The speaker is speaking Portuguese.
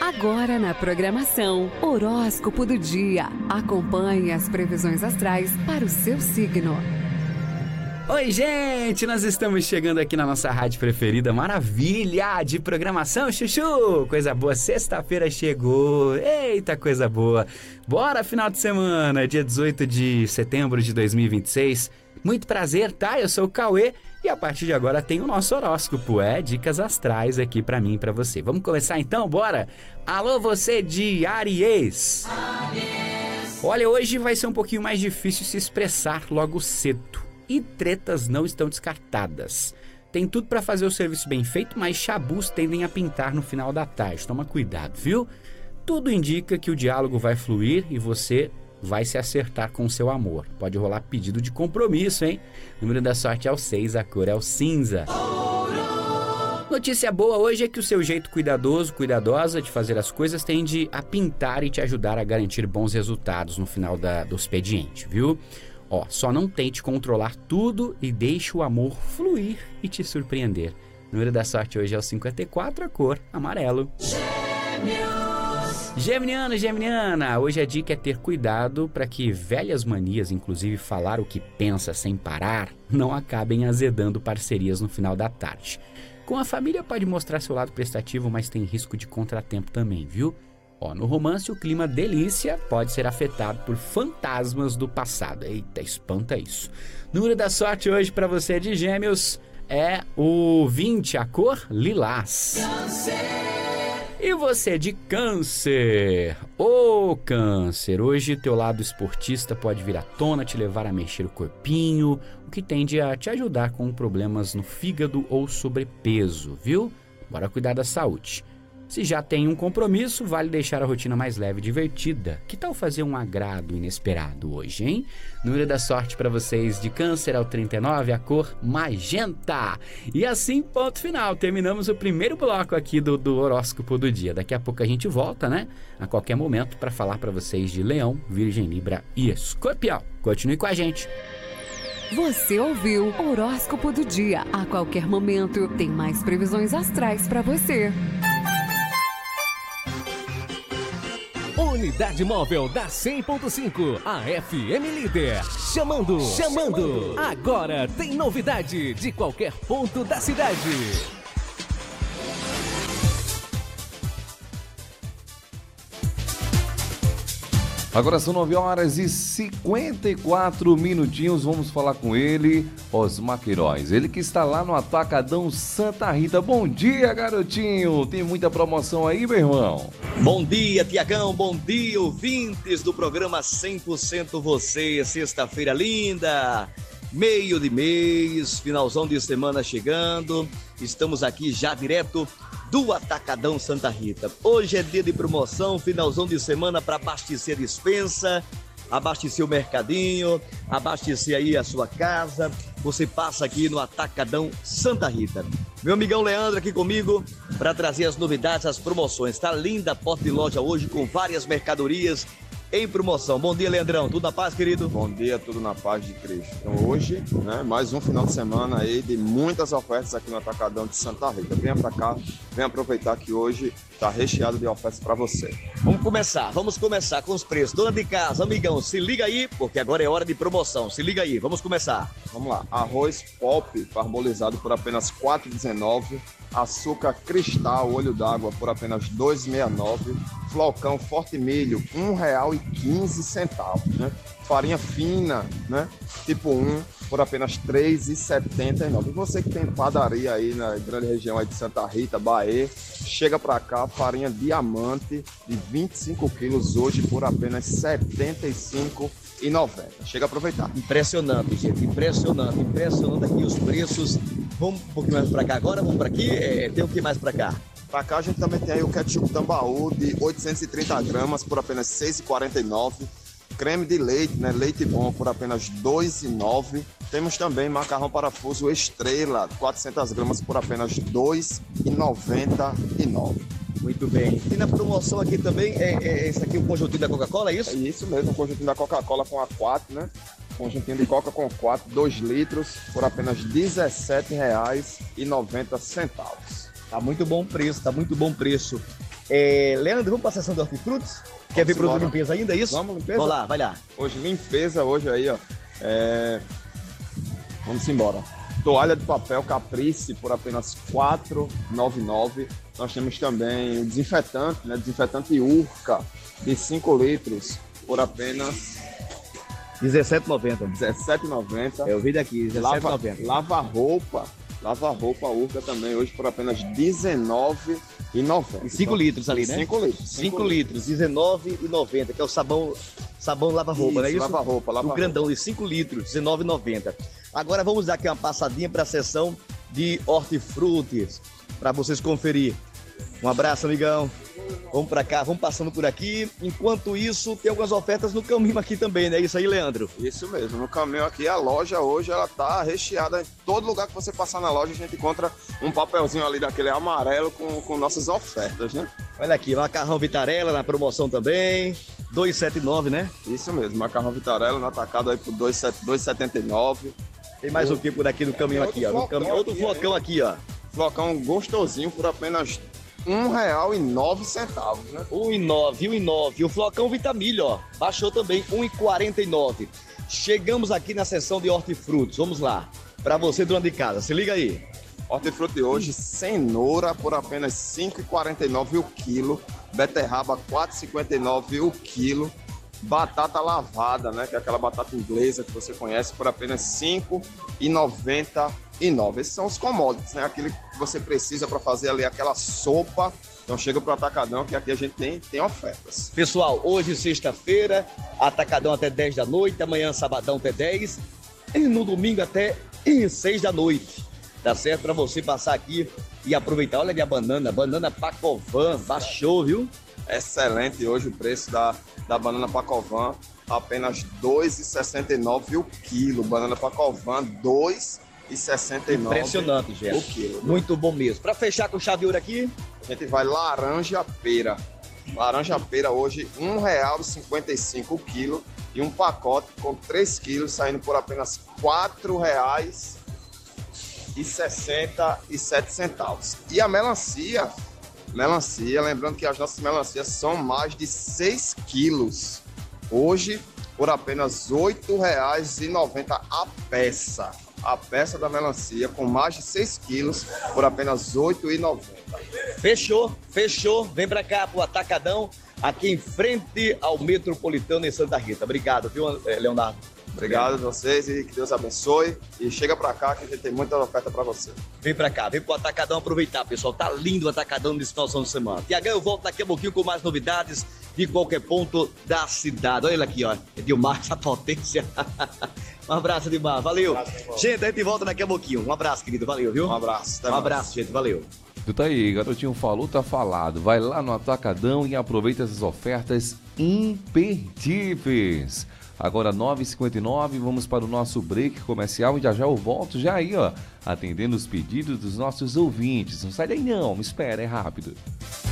Agora na programação, Horóscopo do Dia. Acompanhe as previsões astrais para o seu signo. Oi, gente! Nós estamos chegando aqui na nossa rádio preferida. Maravilha de programação, Chuchu! Coisa boa, sexta-feira chegou. Eita, coisa boa! Bora, final de semana, dia 18 de setembro de 2026. Muito prazer, tá? Eu sou o Cauê e a partir de agora tem o nosso horóscopo. Dicas astrais aqui pra mim e pra você. Vamos começar então? Bora? Alô, você de Áries! Olha, hoje vai ser um pouquinho mais difícil se expressar logo cedo. E tretas não estão descartadas. Tem tudo para fazer o serviço bem feito, mas chabus tendem a pintar no final da tarde. Toma cuidado, viu? Tudo indica que o diálogo vai fluir e você vai se acertar com o seu amor. Pode rolar pedido de compromisso, hein? O número da sorte é o 6, a cor é o cinza. Notícia boa hoje é que o seu jeito cuidadoso, cuidadosa de fazer as coisas tende a pintar e te ajudar a garantir bons resultados no final do expediente, viu? Só não tente controlar tudo e deixe o amor fluir e te surpreender. O número da sorte hoje é o 54, a cor amarelo. Geminiano, Geminiana, hoje a dica é ter cuidado para que velhas manias, inclusive falar o que pensa sem parar, não acabem azedando parcerias no final da tarde. Com a família pode mostrar seu lado prestativo, mas tem risco de contratempo também, viu? No romance, o clima delícia pode ser afetado por fantasmas do passado. Eita, espanta isso. Número da sorte hoje para você de Gêmeos é o 20, a cor lilás. E você de Câncer? Câncer, hoje teu lado esportista pode vir à tona, te levar a mexer o corpinho, o que tende a te ajudar com problemas no fígado ou sobrepeso, viu? Bora cuidar da saúde. Se já tem um compromisso, vale deixar a rotina mais leve e divertida. Que tal fazer um agrado inesperado hoje, hein? Número da sorte para vocês de Câncer é o 39, a cor magenta. E assim, ponto final. Terminamos o primeiro bloco aqui do horóscopo do dia. Daqui a pouco a gente volta, né? A qualquer momento para falar para vocês de Leão, Virgem, Libra e Escorpião. Continue com a gente. Você ouviu o Horóscopo do Dia. A qualquer momento tem mais previsões astrais para você. Unidade Móvel da 100.5, a FM Líder. Chamando. Agora tem novidade de qualquer ponto da cidade. Agora são 9 horas e 54 minutinhos, vamos falar com ele, Osmar Queiroz, ele que está lá no Atacadão Santa Rita. Bom dia, garotinho, tem muita promoção aí, meu irmão? Bom dia, Tiagão, bom dia, ouvintes do programa 100% Você, sexta-feira linda, meio de mês, finalzão de semana chegando, estamos aqui já direto do Atacadão Santa Rita. Hoje é dia de promoção, finalzão de semana para abastecer a despensa, abastecer o mercadinho, abastecer aí a sua casa. Você passa aqui no Atacadão Santa Rita. Meu amigão Leandro aqui comigo para trazer as novidades, as promoções. Tá linda a porta de loja hoje com várias mercadorias em promoção. Bom dia, Leandrão. Tudo na paz, querido? Bom dia, tudo na paz de Cristo. Então hoje, mais um final de semana aí de muitas ofertas aqui no Atacadão de Santa Rita. Venha pra cá, venha aproveitar que hoje tá recheado de ofertas para você. Vamos começar com os preços. Dona de casa, amigão, se liga aí, porque agora é hora de promoção. Se liga aí, vamos começar. Vamos lá. Arroz pop parbolizado por apenas R$ 4,19. Açúcar cristal, olho d'água por apenas R$ 2,69. Flocão forte milho, R$ 1,15, né? Farinha fina, né? Tipo 1, por apenas R$ 3,79. E você que tem padaria aí na grande região aí de Santa Rita, Bahia, chega pra cá, farinha diamante de 25 quilos hoje por apenas R$ 75,90. Chega a aproveitar. Impressionante, gente, impressionante aqui os preços. Vamos um pouquinho mais pra cá agora, vamos pra aqui, tem o que mais pra cá? Pra cá a gente também tem aí o ketchup Tambaú de 830 gramas por apenas R$ 6,49. Creme de leite, né? Leite bom por apenas R$ 2,09. Temos também macarrão parafuso Estrela, 400 gramas por apenas R$ 2,99. Muito bem. E na promoção aqui também, esse aqui o conjuntinho da Coca-Cola, é isso? É isso mesmo, o conjuntinho da Coca-Cola com A4, né? Conjuntinho de Coca com 4, 2 litros, por apenas R$ 17,90. Tá muito bom preço. Leandro, vamos para a sessão de hortifrutos? Quer ver produto de limpeza ainda, é isso? Vamos, limpeza? Vamos lá, vai lá. Hoje, limpeza, hoje aí, ó. Vamos embora. Toalha de papel Caprice por apenas R$ 4,99. Nós temos também o desinfetante, né? Desinfetante Urca de 5 litros por apenas R$17,90. R$17,90. Eu vi daqui, R$17,90. Lava-roupa Urca também hoje por apenas R$19,90. E 5 litros ali, né? 5 litros. 5 litros, R$19,90, que é o sabão lava-roupa, não é isso? Lava-roupa. Um grandão de 5 litros, R$19,90. Agora vamos dar aqui uma passadinha para a seção de hortifrutis, para vocês conferir. Um abraço, amigão. Vamos para cá, vamos passando por aqui. Enquanto isso, tem algumas ofertas no caminho aqui também, né? Isso aí, Leandro? Isso mesmo, no caminho aqui, a loja hoje, ela tá recheada. Em todo lugar que você passar na loja, a gente encontra um papelzinho ali daquele amarelo com nossas ofertas, né? Olha aqui, macarrão Vitarella na promoção também, R$2,79, né? Isso mesmo, macarrão Vitarella no atacado aí por R$2,79. Tem mais o que por aqui no caminho aqui, ó? No caminho, outro flocão aqui, ó. Flocão gostosinho por apenas R$1,09, né? R$1,09. O flocão Vitamilho, ó, baixou também, R$1,49. Chegamos aqui na seção de hortifrutos, vamos lá. Para você, dona de casa, se liga aí. Hortifruti de hoje, cenoura por apenas R$5,49 o quilo. Beterraba, R$4,59 o quilo. Batata lavada, né? Que é aquela batata inglesa que você conhece, por apenas R$5,99. Esses são os commodities, né? Aquilo que você precisa para fazer ali aquela sopa. Então chega pro Atacadão, que aqui a gente tem ofertas. Pessoal, hoje sexta-feira, Atacadão até 10 da noite, amanhã sabadão até 10 e no domingo até 6 da noite. Tá certo? Para você passar aqui e aproveitar. Olha ali a banana Pacovan, baixou, viu? Excelente hoje o preço da banana Pacovan, apenas R$2,69 o quilo. Banana Pacovan, R$2,69 impressionante, gente. o quilo. Muito bom mesmo. Para fechar com chave de ouro aqui, a gente vai laranja pera. Laranja pera hoje R$1,55 o quilo e um pacote com 3 quilos saindo por apenas R$4,67. E a melancia, lembrando que as nossas melancias são mais de 6 quilos. Hoje, por apenas R$8,90 a peça. A peça da melancia com mais de 6 quilos por apenas R$8,90. Fechou. Vem pra cá pro Atacadão, aqui em frente ao Metropolitano em Santa Rita. Obrigado, viu, Leonardo? Obrigado a vocês e que Deus abençoe. E chega pra cá que a gente tem muita oferta pra você. Vem pra cá, vem pro Atacadão aproveitar, pessoal. Tá lindo o Atacadão nesse final de semana. Tiagão, eu volto daqui a pouquinho com mais novidades de qualquer ponto da cidade. Olha ele aqui, ó. Edilmar, essa potência. Um abraço, Edilmar. Valeu. Gente, a gente volta daqui a pouquinho. Um abraço, querido. Valeu, viu? Um abraço. Um abraço, gente. Valeu. Tu tá aí, garotinho falou, tá falado. Vai lá no Atacadão e aproveita essas ofertas imperdíveis. Agora 9h59, vamos para o nosso break comercial e já eu volto já aí, ó, atendendo os pedidos dos nossos ouvintes. Não sai daí não, me espera, é rápido.